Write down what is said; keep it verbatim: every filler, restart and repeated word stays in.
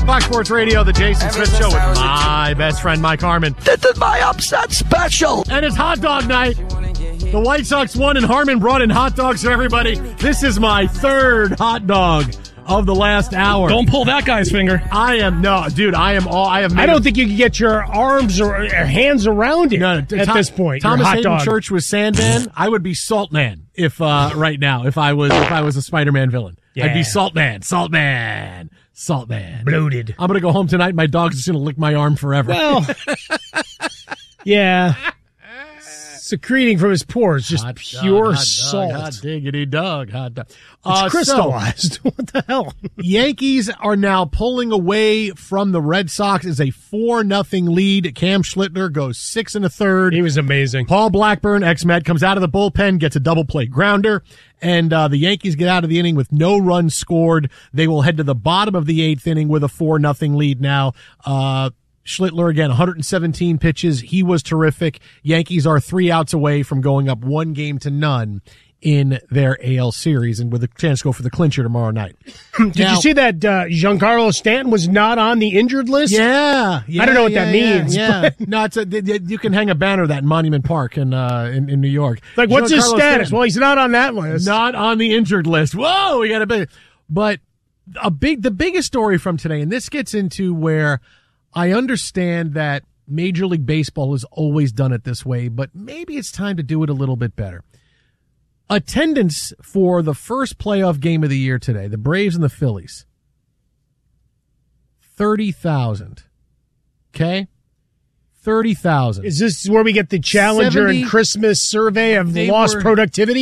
Fox Sports Radio, the Jason Smith Show with my best friend, Mike Harmon. This is my upset special. And it's hot dog night. The White Sox won, and Harmon brought in hot dogs for everybody. This is my third hot dog of the last hour. Don't pull that guy's finger. I am, no, dude, I am all, I have made I don't a, think you can get your arms or, or hands around it no, no, at Tom, this point. Thomas hot Hayden dog. Church was Sandman. I would be Saltman if, uh, right now, if I was, if I was a Spider-Man villain. Yeah. I'd be Saltman, Saltman, Saltman. Bloated. I'm going to go home tonight. My dog's just going to lick my arm forever. Well, yeah. Secreting from his pores, just Hot pure dog, hot salt. Dog, hot diggity dog, hot dog. It's Uh, crystallized. So, what the hell? Yankees are now pulling away from the Red Sox as a four nothing lead. Cam Schlittler goes six and a third. He was amazing. Paul Blackburn, ex-Met, comes out of the bullpen, gets a double play grounder, and uh, the Yankees get out of the inning with no runs scored. They will head to the bottom of the eighth inning with a four nothing lead now. Uh, Schlittler, again, one hundred seventeen pitches. He was terrific. Yankees are three outs away from going up one game to none in their A L series, and with a chance to go for the clincher tomorrow night. Did Now, you see that uh, Giancarlo Stanton was not on the injured list? Yeah, yeah. I don't know what yeah, that yeah, means, Yeah, but- no, it's a, you can hang a banner of that in Monument Park in uh, in, in New York. Like, what's his Giancarlo status? Stanton, Well, he's not on that list. not on the injured list. Whoa, we got a big, but a big, the biggest story from today, and this gets into where I understand that Major League Baseball has always done it this way, but maybe it's time to do it a little bit better. Attendance for the first playoff game of the year today, the Braves and the Phillies, thirty thousand. Okay? thirty thousand. Is this where we get the Challenger seventy and Christmas survey of They lost were- productivity?